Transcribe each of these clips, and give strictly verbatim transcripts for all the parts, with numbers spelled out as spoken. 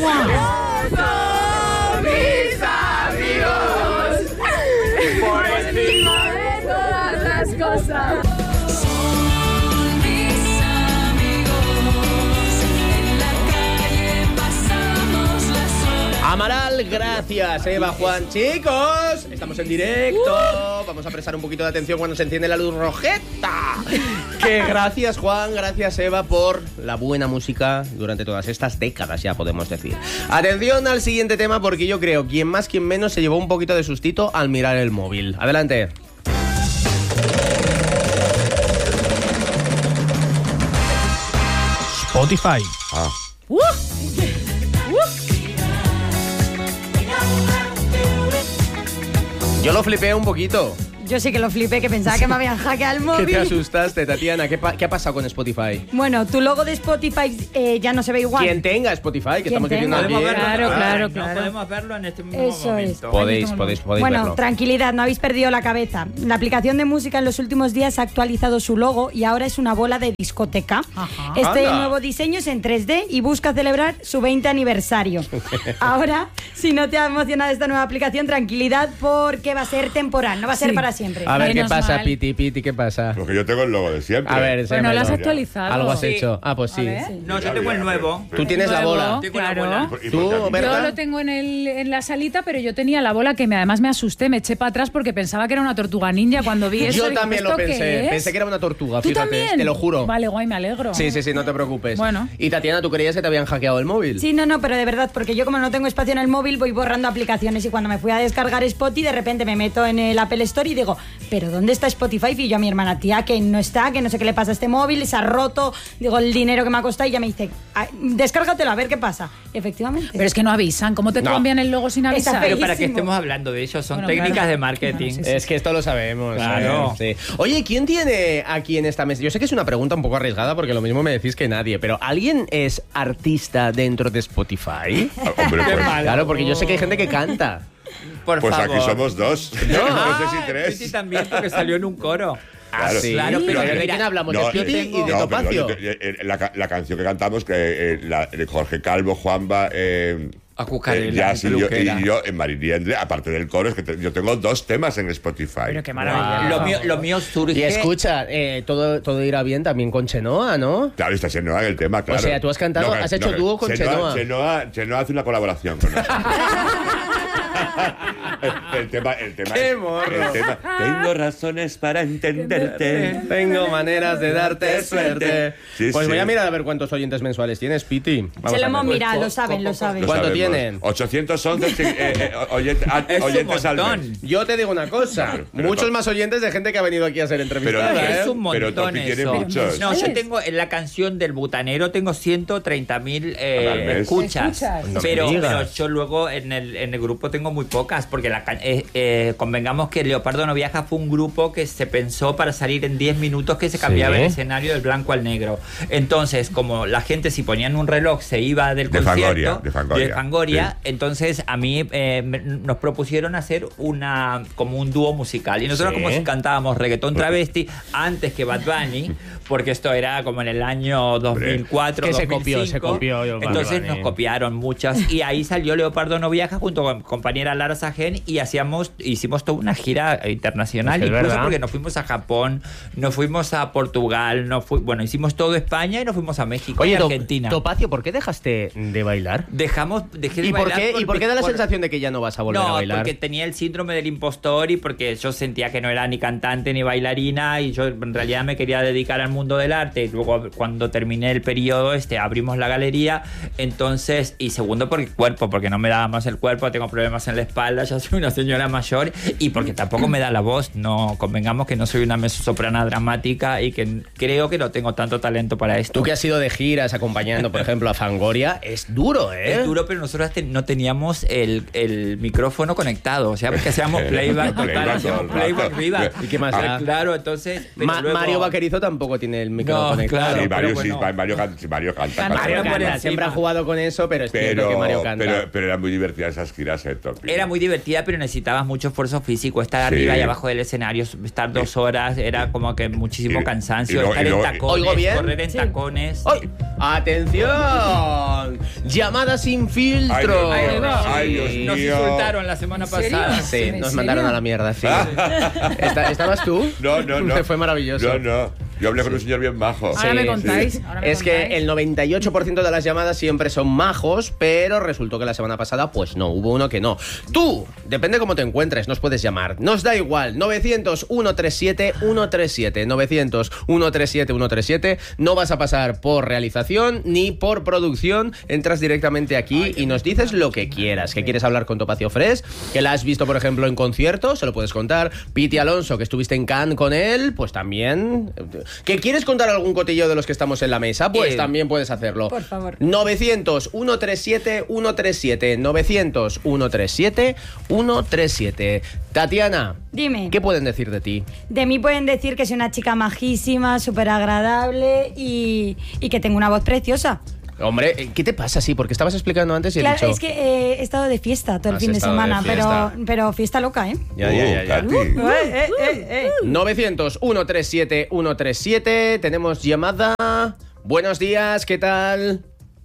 Mis amigos, por encima de todas las cosas. Amaral, gracias, Eva, Juan. Chicos, estamos en directo. Uh. Vamos a prestar un poquito de atención cuando se enciende la luz rojeta. Que gracias, Juan, gracias, Eva, por la buena música durante todas estas décadas, ya podemos decir. Atención al siguiente tema, porque yo creo, quien más, quien menos, se llevó un poquito de sustito al mirar el móvil. Adelante. Spotify. Ah. Uh. Yo lo flipé un poquito. Yo sí que lo flipé, que pensaba que me habían hackeado el móvil. ¿Qué te asustaste, Tatiana? ¿Qué, pa- ¿Qué ha pasado con Spotify? Bueno, tu logo de Spotify eh, ya no se ve igual. Quien tenga Spotify, que estamos diciendo tenga. aquí. Claro, claro, No claro. podemos verlo en este mismo Eso momento. es. Podéis, podéis, podéis Bueno, verlo. tranquilidad, no habéis perdido la cabeza. La aplicación de música en los últimos días ha actualizado su logo y ahora es una bola de discoteca. Ajá. Este Anda. nuevo diseño es en tres D y busca celebrar su veinte aniversario. Ahora, si no te ha emocionado esta nueva aplicación, tranquilidad, porque va a ser temporal, no va a ser Sí. para siempre. A ver, ¿qué Menos pasa, mal. Piti, Piti? ¿Qué pasa? Porque yo tengo el logo de siempre. A ver, Bueno, enséñamelo. lo has actualizado. Algo has Sí. hecho. Ah, pues sí. A ver. No, yo tengo el nuevo. Tú tienes la Nuevo, bola. Tengo la claro. bola. ¿Y Tú, por qué? ¿verdad? Yo lo tengo en, el, en la salita, pero yo tenía la bola que me, además me asusté, me eché para atrás porque pensaba que era una tortuga ninja cuando vi eso. Yo digo, también lo ¿esto qué pensé. es? Pensé que era una tortuga, ¿Tú fíjate. también? Te lo juro. Vale, guay, me alegro. Sí, sí, sí, no te preocupes. Bueno. Y Tatiana, ¿tú creías que te habían hackeado el móvil? Sí, no, no, pero de verdad, porque yo como no tengo espacio en el móvil voy borrando aplicaciones y cuando me fui a descargar Spotify de repente me meto en el Apple Store y digo, ¿pero dónde está Spotify? Y yo a mi hermana, tía, que no está, que no sé qué le pasa a este móvil, se ha roto, digo, el dinero que me ha costado y ella me dice, "Ah, descárgatelo a ver qué pasa". Y efectivamente. Pero es que no avisan. ¿Cómo te No. cambian el logo sin Está avisar? Pero para que Feísimo. estemos hablando de ello, son Bueno, técnicas claro. de marketing. Bueno, sí, Es que esto lo sabemos. Claro. ¿eh? Sí. Oye, ¿quién tiene aquí en esta mesa? Yo sé que es una pregunta un poco arriesgada porque lo mismo me decís que nadie, pero ¿alguien es artista dentro de Spotify? Ah, Hombre, Qué pues, malo. Claro, porque yo sé que hay gente que canta. Por pues favor. aquí somos dos. No, no sé si Ah, tres. Piti también, porque salió en un coro. Claro. sí. Claro, pero ¿de mira, quién hablamos? No, ¿De Piti y de no, Topacio? perdón, yo te- eh, la, ca- la canción que cantamos, que eh, la, de Jorge Calvo, Juanba, eh, Acucarela, eh, Jazz y yo, peluquera. y yo en Mariliendre, aparte del coro, es que te- yo tengo dos temas en Spotify. Pero qué maravilla. Lo mío, lo mío surge... Y escucha, eh, todo, todo irá bien también con Chenoa, ¿no? Claro, está Chenoa en el tema, claro. sea, tú has cantado- has hecho dúo con Chenoa. Chenoa. Chenoa hace una colaboración con nosotros. el tema, el tema, ¡Qué es- morro! el tema, tengo razones para entenderte. Tengo maneras de darte suerte. Sí, Pues sí. voy a mirar a ver cuántos oyentes mensuales tienes, Piti. Vamos Se lo a hemos ver. mirado, lo saben, lo saben. Lo ¿Cuánto sabemos. tienen? ochocientos once eh, eh, oyentes, a- Es un oyentes al montón. mes. Yo te digo una cosa, Claro, pero muchos to- más oyentes de gente que ha venido aquí a ser entrevistada, Pero- ¿eh? Es un montón Pero Topi tiene eso. muchos. No, yo ¿Sabes? tengo en la canción del butanero tengo ciento treinta mil Al mes. escuchas. Escuchas. No me Pero, digas. pero yo luego en el, en el grupo tengo muy pocas porque la, ca- eh, eh, convengamos que Leopardo no viaja fue un grupo que se pensó para salir en diez minutos que se cambiaba Sí. el escenario del blanco al negro. Entonces, como la gente si ponían un reloj se iba del De concierto Fangoria, de Fangoria, Fangoria, sí. entonces a mí eh, me- nos propusieron hacer una como un dúo musical y nosotros Sí. como si cantábamos reggaetón travesti antes que Bad Bunny, porque esto era como en el año dos mil cuatro, Que se dos mil cinco. copió, se copió yo, Bad Entonces Bunny. nos copiaron muchas y ahí salió Leopardo no viaja junto con compañera Lara Sajén y hacíamos hicimos toda una gira internacional, Es que es incluso verdad. porque nos fuimos a Japón, nos fuimos a Portugal, nos fu- bueno, hicimos todo España y nos fuimos a México y Oye, a To- Argentina. Topacio, ¿por qué dejaste de bailar? Dejamos, dejé de ¿Y por, bailar qué, ¿Y por qué da la por- sensación de que ya no vas a volver no, a bailar? porque tenía el síndrome del impostor y porque yo sentía que no era ni cantante ni bailarina y yo en realidad me quería dedicar al mundo del arte. Y luego cuando terminé el periodo este abrimos la galería, entonces, y segundo porque el cuerpo, porque no me daba más el cuerpo, tengo problemas en la espalda, ya soy una señora mayor y porque tampoco me da la voz, no convengamos que no soy una mezzosoprana dramática y que creo que no tengo tanto talento para esto. Tú que has ido de giras acompañando, por ejemplo, a Fangoria, es duro, ¿eh? Es duro, pero nosotros te- no teníamos el, el micrófono conectado, o sea, porque hacíamos playback total, Playback hacíamos todo el playback rato. arriba. ¿Y qué más Ah, da? Claro, entonces... pero Ma- luego- Mario Vaquerizo tampoco tiene el micrófono No, conectado. claro. Sí, Mario, pero sí, bueno. Mario, can- sí, Mario canta. Canta, canta. Mario Mario por canta, encima. siempre ha jugado con eso, pero es cierto Pero, que Mario canta. pero, pero eran muy divertidas esas giras, eh, Topi. Era muy divertida, pero necesitabas mucho esfuerzo físico, estar Sí. arriba y abajo del escenario, estar dos horas, era como que muchísimo Y- cansancio, y luego- estar y luego- en tacones, ¿Oigo bien? correr en Sí. tacones. ¡Ay! ¡Atención! Llamada sin filtro. Ay, Dios mío. Ay, Dios Nos mío. insultaron la semana serio? pasada. Sí, ¿En nos serio? mandaron a la mierda, sí. ¿Está- ¿Estabas tú? No, no, no. Fue maravilloso. No, no. Yo hablé con un señor bien majo. Ahora Sí, me contáis. sí. ahora me Es que contáis. el noventa y ocho por ciento de las llamadas siempre son majos, pero resultó que la semana pasada, pues no, hubo uno que no. Tú, depende cómo te encuentres, nos puedes llamar. Nos da igual, novecientos, ciento treinta y siete, ciento treinta y siete, novecientos, ciento treinta y siete, ciento treinta y siete. No vas a pasar por realización ni por producción. Entras directamente aquí y nos dices lo que quieras. Que quieres hablar con Topacio Fresh, que la has visto, por ejemplo, en concierto, se lo puedes contar. Piti Alonso, que estuviste en Cannes con él, pues también. ¿Que quieres contar algún cotillo de los que estamos en la mesa? Pues Eh, también puedes hacerlo. por favor. novecientos, ciento treinta y siete, ciento treinta y siete. novecientos, ciento treinta y siete, ciento treinta y siete. Tatiana, Dime. ¿qué pueden decir de ti? De mí pueden decir que soy una chica majísima, súper agradable y, y que tengo una voz preciosa. Hombre, ¿qué te pasa? Sí, porque estabas explicando antes y he Claro, dicho... es que eh, he estado de fiesta todo el Has fin de estado de semana, pero, fiesta. pero fiesta loca, ¿eh? Ya, ya, ya, ya. Uh, Katy. Eh, eh, eh, eh. novecientos, ciento treinta y siete, ciento treinta y siete. Tenemos llamada. Buenos días, ¿qué tal?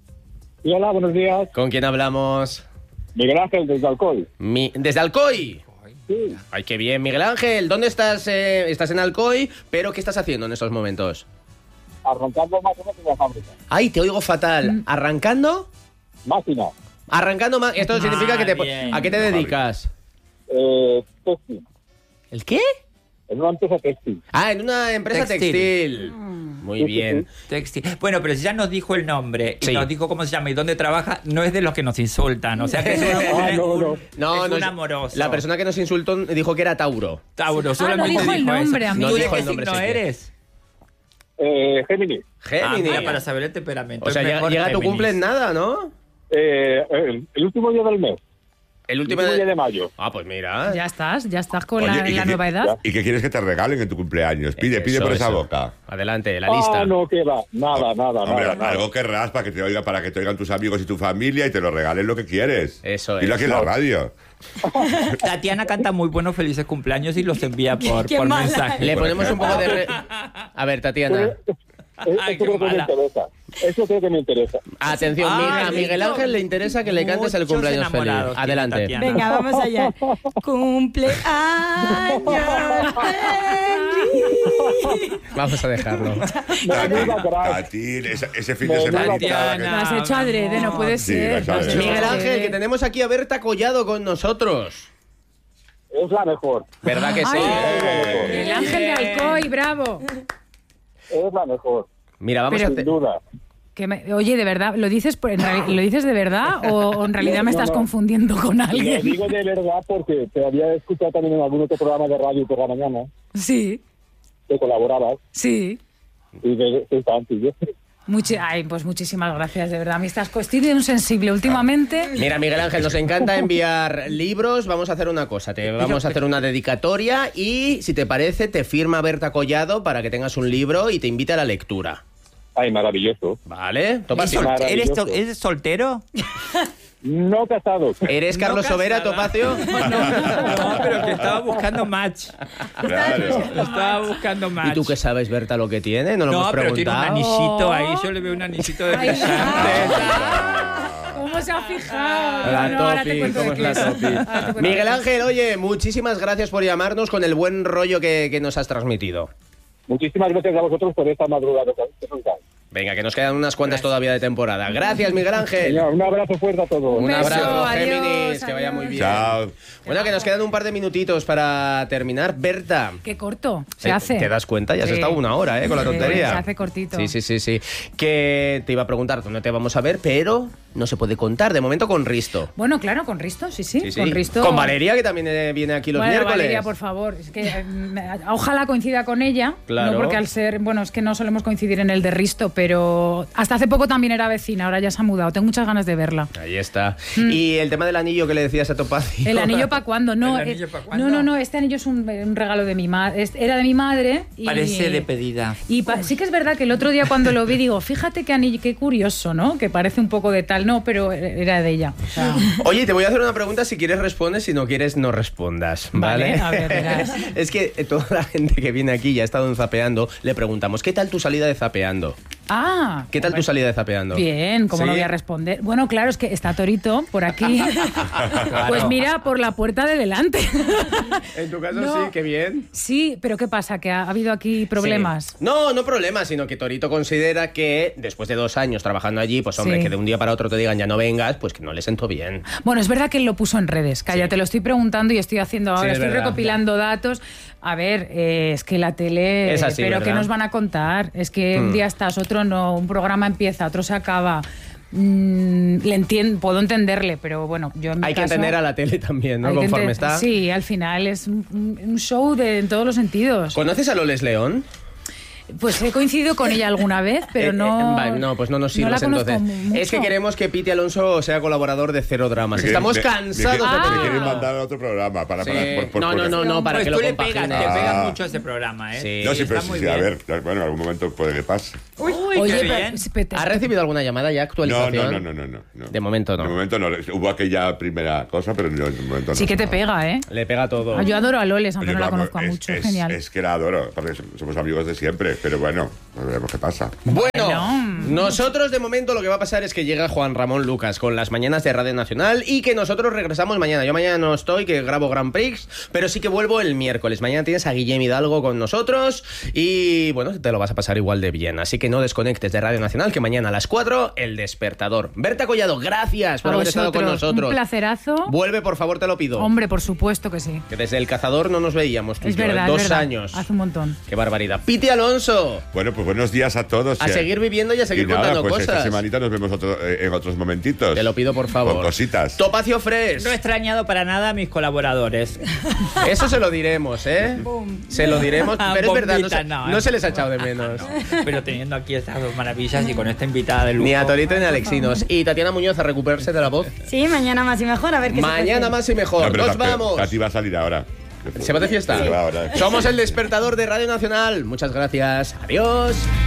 Y hola, buenos días. ¿Con quién hablamos? Miguel Ángel desde Alcoy. Mi- ¿Desde Alcoy? Sí. Ay, qué bien, Miguel Ángel. ¿Dónde estás? Eh, estás en Alcoy, pero ¿qué estás haciendo en estos momentos? Arrancando máquinas en la fábrica. Ay, te oigo fatal. ¿Arrancando? Máquina. Arrancando más. Esto significa que te... bien. ¿A qué te dedicas? Eh, textil. ¿El qué? En una empresa textil. Ah, en una empresa textil. Textil. Muy bien. Textil. Bueno, pero si ya nos dijo el nombre y Sí. nos dijo cómo se llama y dónde trabaja, no es de los que nos insultan. O sea que es, un, Ah, no, no. No, es no un es- amoroso. La persona que nos insultó dijo que era Tauro. Tauro, no solamente dijo el dijo nombre, eso. amigo. ¿Tú No de dijo qué el nombre, signo sí que- eres? Eh, Géminis. Ah, Géminis. mira, para saber el temperamento. O sea, es llega, mejor llega tu Géminis. cumple en nada, ¿no? Eh, el, el último día del mes. El El último... último día de mayo. Ah, pues mira. Ya estás, ya estás con Oye, la, ¿y la qué- nueva edad. ¿Y qué quieres que te regalen en tu cumpleaños? Pide, pide Eso, por esa eso. boca. Adelante, la lista. Ah, no, que va. Nada, nada, Hombre, nada. nada. algo querrás para que te oiga, para que te oigan tus amigos y tu familia y te lo regalen lo que quieres. Eso Dilo es. aquí en la radio. Tatiana canta muy buenos felices cumpleaños y los envía por, Qué por mala. mensaje. Le Por ponemos un poco de... re- A ver, Tatiana. Eh, Eso Ay, creo qué que me mala. interesa. Eso creo que me interesa. Atención, Ah, Mi- a Miguel listo. Ángel le interesa que le cantes el Muchos cumpleaños feliz. enamorados tiene Adelante. Tatiana. Venga, vamos allá. Cumpleaños feliz. Vamos a dejarlo. Menuda crack. Tati, ese, ese fin de Menuda semana. Tatiana. Lo has hecho adrede, no puede Sí, ser. lo has lo has hecho hecho Miguel adrede. Ángel, que tenemos aquí a Berta Collado con nosotros. Es la mejor. ¿Verdad que sí? Ay, Miguel Ángel de Alcoy, bravo. Es la mejor. Mira, vamos Pero- a... Sin te- duda. Que me- oye, de verdad, ¿lo dices, por- en reali- ¿lo dices de verdad o, o en realidad me No, estás no. confundiendo con Lo alguien? digo de verdad porque te había escuchado también en algún otro programa de radio por la mañana Sí, que colaborabas sí. y de soy fan tuyo. Muchi- Ay, pues muchísimas gracias, de verdad. Me estás estoy un sensible últimamente. Mira, Miguel Ángel, nos encanta enviar libros. Vamos a hacer una cosa. Te vamos a hacer una dedicatoria y, si te parece, te firma Berta Collado para que tengas un libro y te invite a la lectura. Ay, maravilloso. ¿Vale? Toma, ¿Eres, tío. sol- Maravilloso. eres sol- eres soltero? No casado. ¿Eres Carlos No Sobera, casada. Topacio? No, pero que estaba buscando match. Claro. Estaba buscando match. ¿Y tú qué sabes, Berta, lo que tiene? No lo No, hemos pero tiene un preguntado. anillito ahí. Yo le veo un anillito de Ay, brillante. ¿Cómo se ha fijado? La No, ahora te Topi, cuento ¿cómo de es qué la es. Topi? Ahora te cuento Miguel de qué es. Ángel, oye, muchísimas gracias por llamarnos con el buen rollo que, que nos has transmitido. Muchísimas gracias a vosotros por esta madrugada que nos dais. Venga, que nos quedan unas cuantas todavía de temporada. Gracias, Miguel Ángel. Señor, un abrazo fuerte a todos. Un Un beso, abrazo, adiós, Géminis, que vaya adiós. muy bien. Chao. Bueno, que nos quedan un par de minutitos para terminar. Berta. Qué corto se ¿te- hace. ¿Te das cuenta? Ya has Sí. estado una hora, ¿eh? Con la Sí, tontería. se hace cortito. Sí, sí, sí, sí. Que te iba a preguntar dónde te vamos a ver, pero no se puede contar. De momento con Risto. Bueno, claro, con Risto, sí, sí. Sí, sí. Con Risto. Con Valeria, que también eh, viene aquí los Bueno, miércoles. Valeria, por favor. Es que, eh, me- ojalá coincida con ella. Claro. No porque al ser, bueno, es que no solemos coincidir en el de Risto, pero hasta hace poco también era vecina, ahora ya se ha mudado. Tengo muchas ganas de verla. Ahí está. Y el tema del anillo que le decías a Topacio. ¿El anillo para cuándo? No, ¿El anillo eh, pa' cuándo? no, no, no, este anillo es un, un regalo de mi madre. Era de mi madre. Y, Parece de pedida. Y pa- sí que es verdad que el otro día cuando lo vi digo, fíjate qué anillo, qué curioso, ¿no? Que parece un poco de tal, no, pero era de ella. O sea, Oye, te voy a hacer una pregunta, si quieres respondes, si no quieres no respondas, ¿vale? Vale, a ver, verás. Es que eh, toda la gente que viene aquí y ha estado en Zapeando, le preguntamos, ¿qué tal tu salida de Zapeando? Ah. ¿Qué tal tu salida de Zapeando? Bien, ¿cómo ¿Sí? no voy a responder? Bueno, claro, es que está Torito por aquí. Claro. Pues mira, por la puerta de delante. En tu caso No. sí, qué bien. Sí, pero ¿qué pasa? ¿Que ha habido aquí problemas? Sí. No, no problemas, sino que Torito considera que después de dos años trabajando allí, pues hombre, Sí. que de un día para otro te digan ya no vengas, pues que no le sentó bien. Bueno, es verdad que él lo puso en redes. Calla, Sí. te lo estoy preguntando y estoy haciendo ahora, Sí, es estoy verdad. recopilando datos. A ver, eh, es que la tele... Es así, pero ¿verdad? ¿qué nos van a contar? Es que un Mm. día estás, otro no, un programa empieza, otro se acaba. Mm, le entiendo, puedo entenderle, pero bueno, yo en mi Hay que caso- entender a la tele también, ¿no? hay que Conforme ente- está. Sí, al final es un, un show de, en todos los sentidos. ¿Conoces a Loles León? Pues he coincidido con ella alguna vez, pero Eh, no... eh, vale, no, pues no nos no la sirves conozco entonces. mucho. Es que queremos que Piti Alonso sea colaborador de Cero Dramas. Me Estamos quieren- me- cansados me, de quieren- me pedirlo. quieren mandar a otro programa para, Sí. para por, por- No, no, por- no, no, para Pues que tú lo le pegas, compagines. te pegas Ah. mucho ese programa, ¿eh? Sí. No, sí, pero Está sí, muy sí, a bien. ver, bueno, en algún momento puede que pase. Uy, Oye, qué pero- bien. pero te- ¿Has recibido alguna llamada ya, No, actualización? no, no, no, no, no. De momento no. De momento no. Hubo aquella primera cosa, pero yo de momento no. Sí que te no. pega, ¿eh? Le pega todo. Ah, yo adoro a Loles, aunque Oye, no la vamos, conozco a es- mucho. es- Genial. Es que la adoro, porque somos amigos de siempre, pero bueno, pues veremos qué pasa. Bueno, Bueno. nosotros de momento lo que va a pasar es que llega Juan Ramón Lucas con las mañanas de Radio Nacional y que nosotros regresamos mañana. Yo mañana no estoy, que grabo Grand Prix, pero sí que vuelvo el miércoles. Mañana tienes a Guillem Hidalgo con nosotros y bueno, te lo vas a pasar igual de bien. Así que no desconectes de Radio Nacional, que mañana a las cuatro, El Despertador. Berta Collado, gracias por A haber estado con vosotros, nosotros. Un placerazo. Vuelve, por favor, te lo pido. Hombre, por supuesto que sí. Que desde El Cazador no nos veíamos tú y Es yo, ¿eh? verdad, Dos es verdad. años. Hace un montón. Qué barbaridad. Piti Alonso, Bueno, pues buenos días a todos. a eh. seguir viviendo y a seguir y nada, contando pues cosas. esta semanita nos vemos otro- eh, en otros momentitos. Te lo pido, por favor. Con cositas. Topacio Fresh. No he extrañado para nada a mis colaboradores. Eso se lo diremos, ¿eh? Se lo diremos, pero es verdad, no Bombita, se, no, no eh. se les ha echado de menos. Pero teniendo aquí estas dos maravillas y con esta invitada de lujo. Ni a Torito ni a Alexinos. Y Tatiana Muñoz a recuperarse de la voz. Sí, mañana más y mejor, a ver qué se Mañana cuece. más y mejor. No, pero Nos Tati- vamos. Tati va a salir ahora. ¿Se va de fiesta? Se va ahora. Somos el despertador de Radio Nacional. Muchas gracias. Adiós.